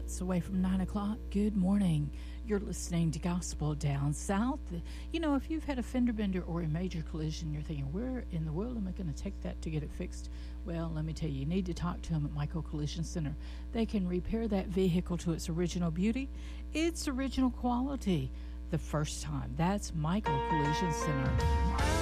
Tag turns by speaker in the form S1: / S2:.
S1: minutes away from 9 o'clock. Good morning. You're listening to Gospel Down South. You know, if you've had a fender bender or a major collision, you're thinking, where in the world am I going to take that to get it fixed? Well, let me tell you need to talk to them at Michael Collision Center. They can repair that vehicle to its original beauty, its original quality, the first time. That's Michael Collision Center.